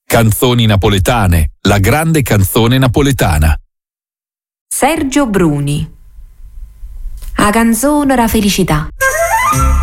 Canzoni napoletane, la grande canzone napoletana. Sergio Bruni. A canzone la felicità.